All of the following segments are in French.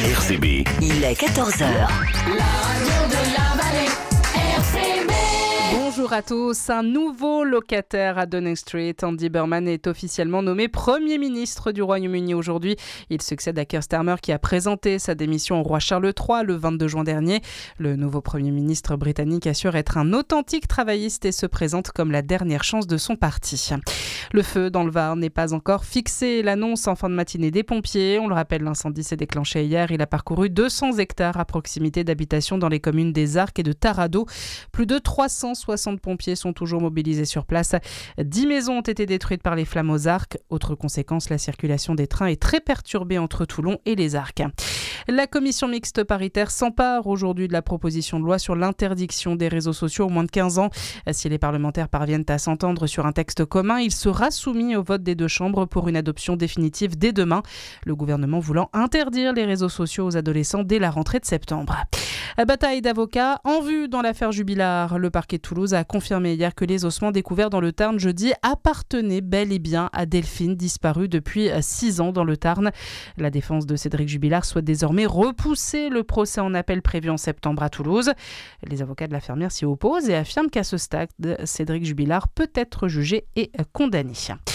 RCB. Il est 14h. La radio de la vallée, RCB. Bonjour à tous. Un nouveau locataire à Downing Street, Andy Burnham, est officiellement nommé Premier ministre du Royaume-Uni aujourd'hui. Il succède à Keir Starmer qui a présenté sa démission au roi Charles III le 22 juin dernier. Le nouveau Premier ministre britannique assure être un authentique travailliste et se présente comme la dernière chance de son parti. Le feu dans le Var n'est pas encore fixé. L'annonce en fin de matinée des pompiers. On le rappelle, l'incendie s'est déclenché hier. Il a parcouru 200 hectares à proximité d'habitations dans les communes des Arcs et de Tarado. Plus de 360 pompiers sont toujours mobilisés sur place. 10 maisons ont été détruites par les flammes aux Arcs. Autre conséquence, la circulation des trains est très perturbée entre Toulon et les Arcs. La commission mixte paritaire s'empare aujourd'hui de la proposition de loi sur l'interdiction des réseaux sociaux aux moins de 15 ans. Si les parlementaires parviennent à s'entendre sur un texte commun, il sera soumis au vote des deux chambres pour une adoption définitive dès demain. Le gouvernement voulant interdire les réseaux sociaux aux adolescents dès la rentrée de septembre. Bataille d'avocats en vue dans l'affaire Jubilard. Le parquet de Toulouse a confirmé hier que les ossements découverts dans le Tarn jeudi appartenaient bel et bien à Delphine, disparue depuis 6 ans dans le Tarn. La défense de Cédric Jubilard souhaite désormais repousser le procès en appel prévu en septembre à Toulouse. Les avocats de l'infirmière s'y opposent et affirment qu'à ce stade, Cédric Jubilard peut être jugé et condamné.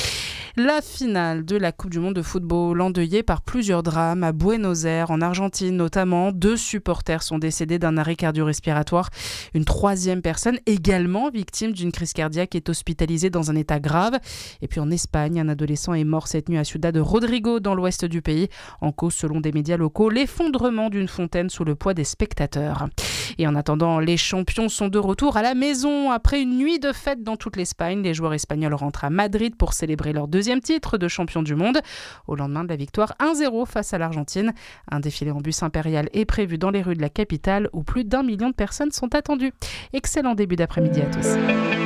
La finale de la Coupe du Monde de football endeuillée par plusieurs drames à Buenos Aires, en Argentine notamment. 2 supporters sont décédés d'un arrêt cardio-respiratoire. Une 3e personne, également victime d'une crise cardiaque, est hospitalisée dans un état grave. Et puis en Espagne, un adolescent est mort cette nuit à Ciudad de Rodrigo, dans l'ouest du pays. En cause, selon des médias locaux, l'effondrement d'une fontaine sous le poids des spectateurs. Et en attendant, les champions sont de retour à la maison. Après une nuit de fête dans toute l'Espagne, les joueurs espagnols rentrent à Madrid pour célébrer leur 2e titre de champion du monde. Au lendemain de la victoire 1-0 face à l'Argentine. Un défilé en bus impérial est prévu dans les rues de la capitale où plus d'1 million de personnes sont attendues. Excellent début d'après-midi à tous.